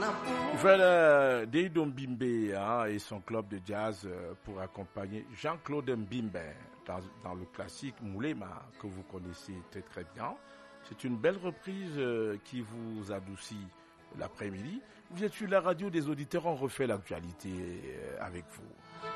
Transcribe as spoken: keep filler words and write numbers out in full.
Voilà Deido Mbimbe hein, et son club de jazz euh, pour accompagner Jean-Claude Mbimbe dans, dans le classique Moulema que vous connaissez très très bien. C'est une belle reprise euh, qui vous adoucit l'après-midi. Vous êtes sur la radio des auditeurs, on refait l'actualité euh, avec vous.